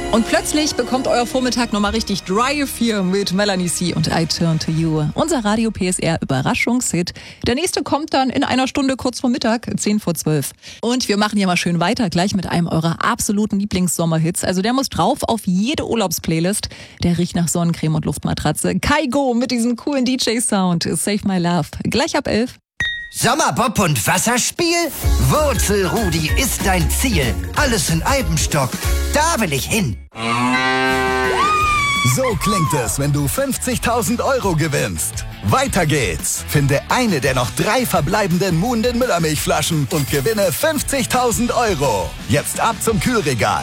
Und plötzlich bekommt euer Vormittag nochmal richtig Drive hier mit Melanie C. und I Turn to You. Unser Radio PSR Überraschungshit. Der nächste kommt dann in einer Stunde kurz vor Mittag, 10:10. Und wir machen hier mal schön weiter, gleich mit einem eurer absoluten Lieblingssommerhits. Also der muss drauf auf jede Urlaubsplaylist. Der riecht nach Sonnencreme und Luftmatratze. Kaigo mit diesem coolen DJ-Sound. Save My Love. Gleich ab 11. Sommerbob und Wasserspiel? Wurzelrudi ist dein Ziel. Alles in Eibenstock. Da will ich hin. So klingt es, wenn du 50.000 Euro gewinnst. Weiter geht's. Finde eine der noch 3 verbleibenden Muhnden Müllermilchflaschen und gewinne 50.000 Euro. Jetzt ab zum Kühlregal.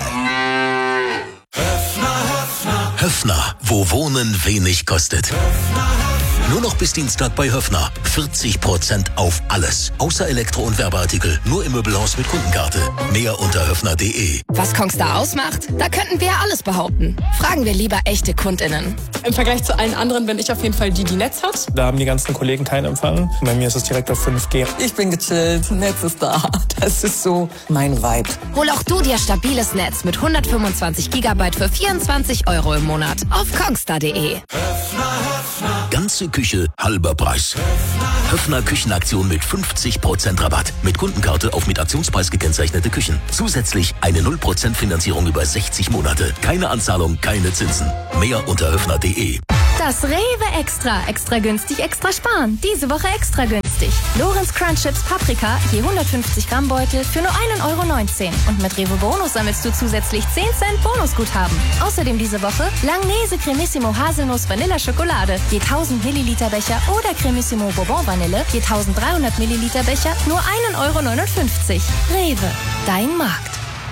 Höffner, wo Wohnen wenig kostet. Nur noch bis Dienstag bei Höffner. 40% auf alles. Außer Elektro- und Werbeartikel. Nur im Möbelhaus mit Kundenkarte. Mehr unter höffner.de. Was Kongstar ausmacht? Da könnten wir alles behaupten. Fragen wir lieber echte KundInnen. Im Vergleich zu allen anderen bin ich auf jeden Fall die Netz hat. Da haben die ganzen Kollegen keinen Empfang. Bei mir ist es direkt auf 5G. Ich bin gechillt. Netz ist da. Das ist so mein Vibe. Hol auch du dir stabiles Netz mit 125 GB für 24 Euro im Monat auf kongstar.de. Ganze Küche, halber Preis. Höffner Küchenaktion mit 50% Rabatt. Mit Kundenkarte auf mit Aktionspreis gekennzeichnete Küchen. Zusätzlich eine 0% Finanzierung über 60 Monate. Keine Anzahlung, keine Zinsen. Mehr unter höffner.de. Das Rewe Extra. Extra günstig, extra sparen. Diese Woche extra günstig. Lorenz Crunch Chips Paprika, je 150 Gramm Beutel für nur 1,19 €. Und mit Rewe Bonus sammelst du zusätzlich 10 Cent Bonusguthaben. Außerdem diese Woche Langnese Cremissimo Haselnuss Vanilla Schokolade, je 1000 Milliliter Becher oder Cremissimo Bourbon Vanille, je 1300 Milliliter Becher, nur 1,59 €. Rewe, dein Markt.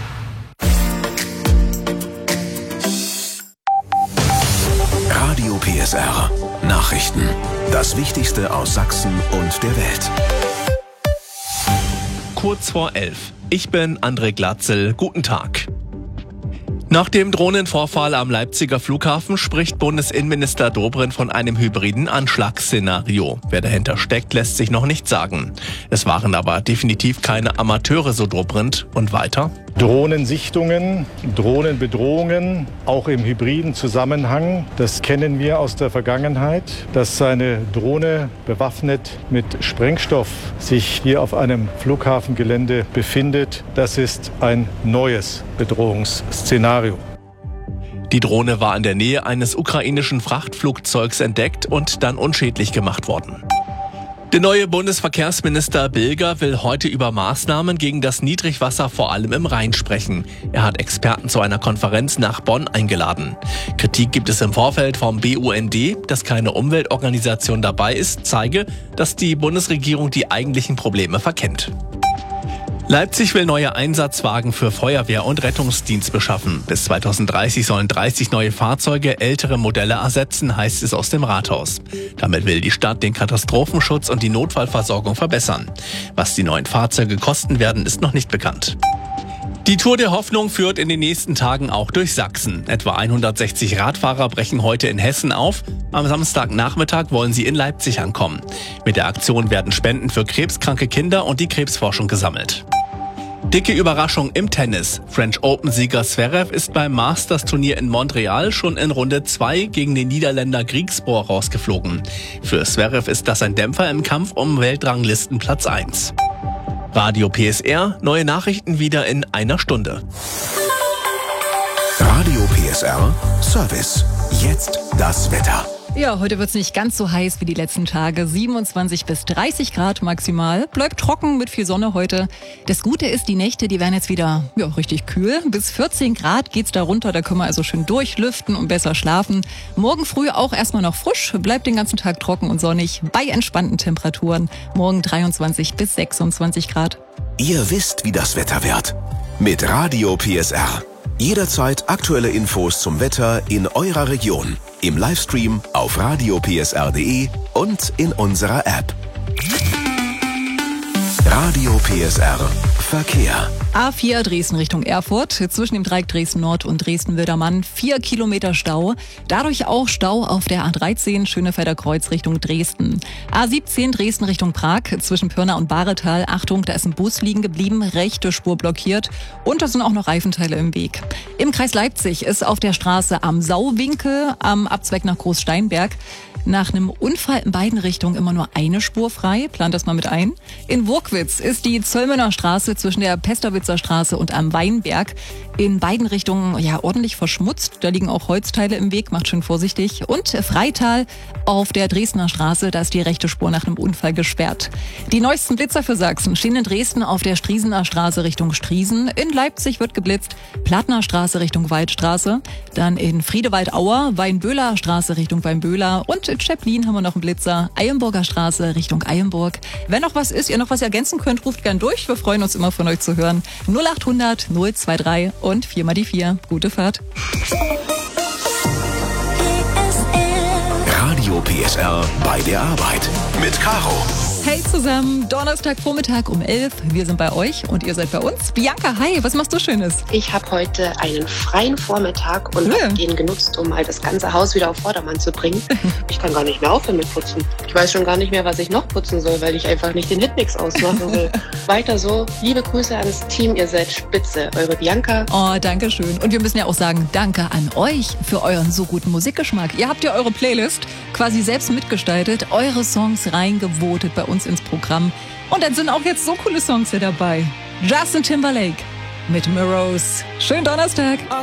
Radio PSR. Nachrichten. Das Wichtigste aus Sachsen und der Welt. Kurz vor 11. Ich bin André Glatzel. Guten Tag. Nach dem Drohnenvorfall am Leipziger Flughafen spricht Bundesinnenminister Dobrindt von einem hybriden Anschlagsszenario. Wer dahinter steckt, lässt sich noch nicht sagen. Es waren aber definitiv keine Amateure, so Dobrindt. Und weiter? Drohnensichtungen, Drohnenbedrohungen, auch im hybriden Zusammenhang, das kennen wir aus der Vergangenheit. Dass eine Drohne bewaffnet mit Sprengstoff sich hier auf einem Flughafengelände befindet, das ist ein neues Bedrohungsszenario. Die Drohne war in der Nähe eines ukrainischen Frachtflugzeugs entdeckt und dann unschädlich gemacht worden. Der neue Bundesverkehrsminister Bilger will heute über Maßnahmen gegen das Niedrigwasser vor allem im Rhein sprechen. Er hat Experten zu einer Konferenz nach Bonn eingeladen. Kritik gibt es im Vorfeld vom BUND, dass keine Umweltorganisation dabei ist, zeige, dass die Bundesregierung die eigentlichen Probleme verkennt. Leipzig will neue Einsatzwagen für Feuerwehr und Rettungsdienst beschaffen. Bis 2030 sollen 30 neue Fahrzeuge ältere Modelle ersetzen, heißt es aus dem Rathaus. Damit will die Stadt den Katastrophenschutz und die Notfallversorgung verbessern. Was die neuen Fahrzeuge kosten werden, ist noch nicht bekannt. Die Tour der Hoffnung führt in den nächsten Tagen auch durch Sachsen. Etwa 160 Radfahrer brechen heute in Hessen auf. Am Samstagnachmittag wollen sie in Leipzig ankommen. Mit der Aktion werden Spenden für krebskranke Kinder und die Krebsforschung gesammelt. Dicke Überraschung im Tennis. French Open-Sieger Zverev ist beim Masters-Turnier in Montreal schon in Runde 2 gegen den Niederländer Griekspoor rausgeflogen. Für Zverev ist das ein Dämpfer im Kampf um Weltranglistenplatz 1. Radio PSR, neue Nachrichten wieder in einer Stunde. Radio PSR Service. Jetzt das Wetter. Ja, heute wird's nicht ganz so heiß wie die letzten Tage. 27 bis 30 Grad maximal. Bleibt trocken mit viel Sonne heute. Das Gute ist, die Nächte, die werden jetzt wieder richtig kühl. Bis 14 Grad geht's da runter. Da können wir also schön durchlüften und besser schlafen. Morgen früh auch erstmal noch frisch. Bleibt den ganzen Tag trocken und sonnig bei entspannten Temperaturen. Morgen 23 bis 26 Grad. Ihr wisst, wie das Wetter wird. Mit Radio PSR. Jederzeit aktuelle Infos zum Wetter in eurer Region. Im Livestream auf radiopsr.de und in unserer App. Radio PSR Verkehr. A4 Dresden Richtung Erfurt, zwischen dem Dreieck Dresden Nord und Dresden-Wildermann 4 Kilometer Stau. Dadurch auch Stau auf der A13 Schönefelder Kreuz Richtung Dresden. A17 Dresden Richtung Prag, zwischen Pirna und Bahretal. Achtung, da ist ein Bus liegen geblieben, rechte Spur blockiert und da sind auch noch Reifenteile im Weg. Im Kreis Leipzig ist auf der Straße am Sauwinkel am Abzweig nach Großsteinberg nach einem Unfall in beiden Richtungen immer nur eine Spur frei. Plant das mal mit ein. In Wurkwitz ist die Zöllmener Straße zwischen der Pesterwitzer Straße und am Weinberg in beiden Richtungen ordentlich verschmutzt. Da liegen auch Holzteile im Weg, macht schön vorsichtig. Und Freital auf der Dresdner Straße, da ist die rechte Spur nach einem Unfall gesperrt. Die neuesten Blitzer für Sachsen stehen in Dresden auf der Striesener Straße Richtung Striesen. In Leipzig wird geblitzt, Plattner Straße Richtung Waldstraße. Dann in Friedewald-Auer, Weinböhler Straße Richtung Weinböhler. Und in Schäplin haben wir noch einen Blitzer, Eilenburger Straße Richtung Eilenburg. Wenn noch was ist, ihr noch was ergänzen könnt, ruft gern durch. Wir freuen uns immer von euch zu hören. 0800 023 und 4 mal die 4. Gute Fahrt. Radio PSR bei der Arbeit mit Caro. Hey zusammen, Donnerstagvormittag um 11. Wir sind bei euch und ihr seid bei uns. Bianca, hi, was machst du Schönes? Ich habe heute einen freien Vormittag und habe den genutzt, um mal das ganze Haus wieder auf Vordermann zu bringen. Ich kann gar nicht mehr aufhören mit Putzen. Ich weiß schon gar nicht mehr, was ich noch putzen soll, weil ich einfach nicht den Hitmix ausmachen will. Weiter so. Liebe Grüße ans Team, ihr seid spitze. Eure Bianca. Oh, danke schön. Und wir müssen ja auch sagen, danke an euch für euren so guten Musikgeschmack. Ihr habt ja eure Playlist quasi selbst mitgestaltet, eure Songs reingevotet bei uns ins Programm. Und dann sind auch jetzt so coole Songs hier dabei. Justin Timberlake mit Mirrors. Schönen Donnerstag.